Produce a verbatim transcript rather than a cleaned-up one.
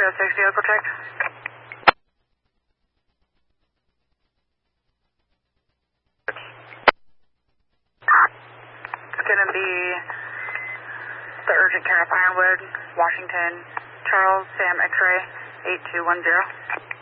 three oh six, vehicle check. It's going to be the urgent care of Ironwood, Washington, Charles Sam X-ray eight two one zero.